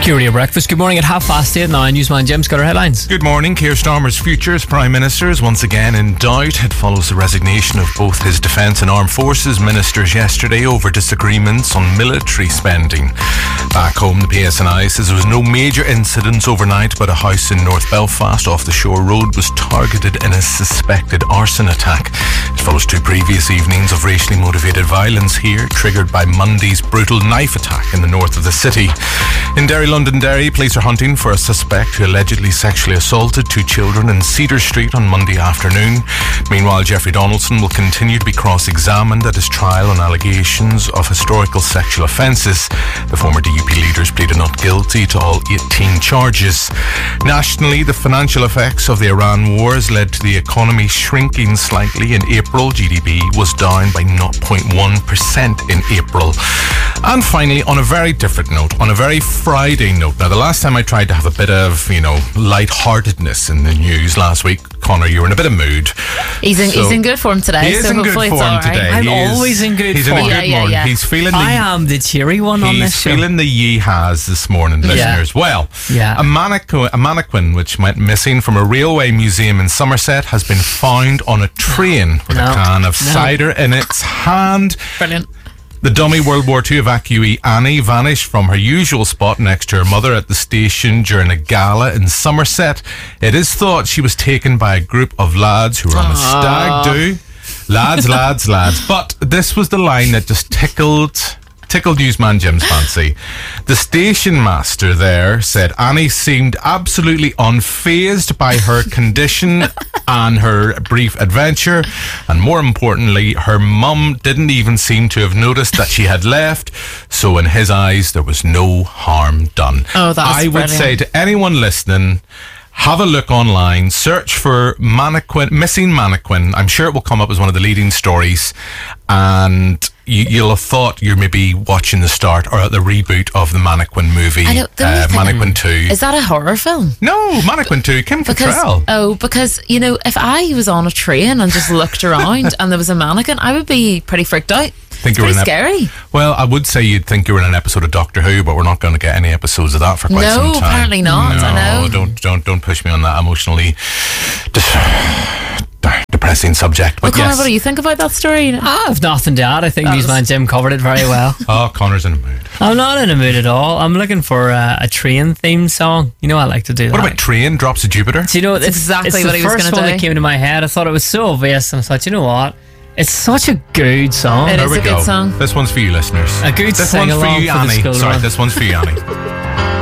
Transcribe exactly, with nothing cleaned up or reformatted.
Q Radio Breakfast. Good morning at half past eight now. Newsman Jim's got our headlines. Good morning. Keir Starmer's future as Prime Minister is once again in doubt. It follows the resignation of both his Defence and Armed Forces ministers yesterday over disagreements on military spending. Back home, the P S N I says there was no major incidents overnight, but a house in North Belfast off the Shore Road was targeted in a suspected arson attack. It follows two previous evenings of racially motivated violence here, triggered by Monday's brutal knife attack in the north of the city. In Derry, Londonderry, police are hunting for a suspect who allegedly sexually assaulted two children in Cedar Street on Monday afternoon. Meanwhile, Jeffrey Donaldson will continue to be cross-examined at his trial on allegations of historical sexual offences. The former D U P leaders pleaded not guilty to all eighteen charges. Nationally, the financial effects of the Iran war has led to the economy shrinking slightly. In April, G D P was down by zero point one percent in April. And finally, on a very different note, on a very Friday note. Now, the last time I tried to have a bit of, you know, lightheartedness in the news last week, Connor, you were in a bit of mood. He's in, so he's in good form today. He is so in good hopefully form it's all right. today. I'm He always is, in good he's form. in a good Yeah, yeah, morning. yeah. He's feeling the, I am the cheery one on this He's show. feeling the yee-haws this morning, listeners. Well, Yeah. a mannequin, a mannequin which went missing from a railway museum in Somerset has been found on a train with No. a can of No. cider in its hand. Brilliant. The dummy World War Two evacuee Annie vanished from her usual spot next to her mother at the station during a gala in Somerset. It is thought she was taken by a group of lads who were on a stag do. Lads, lads, lads. But this was the line that just tickled... tickled Newsman Jim's fancy. The station master there said Annie seemed absolutely unfazed by her condition and her brief adventure, and more importantly, her mum didn't even seem to have noticed that she had left, so in his eyes there was no harm done. Oh, that's I would brilliant. say to anyone listening, have a look online, search for mannequin, missing mannequin. I'm sure it will come up as one of the leading stories, and you, you'll have thought you're maybe watching the start or the reboot of the Mannequin movie, I know, the only uh, thing- Mannequin two. Is that a horror film? No, Mannequin two, Kim Because Cattrall. oh, because you know, if I was on a train and just looked around and there was a mannequin, I would be pretty freaked out. Think It's you were pretty in ep- scary. Well, I would say you'd think you were in an episode of Doctor Who, but we're not going to get any episodes of that for quite No, some time. apparently not, No, I know. don't don't don't push me on that emotionally dis- depressing subject. Well, But Connor, yes. what do you think about that story? I have nothing to add. I think That was- Newsman Jim covered it very well. Oh, Connor's in a mood. I'm not in a mood at all. I'm looking for uh, a train theme song. You know I like to do that. What about Train Drops of Jupiter? Do you know, it's exactly it's what the he was first gonna one do. that came to my head. I thought it was so obvious, and I thought, you know what? It's such a good song. It There is we a good go. song. This one's for you, listeners. A good This one's for sing-along you, for the Annie. school Sorry, run. this one's for you, Annie.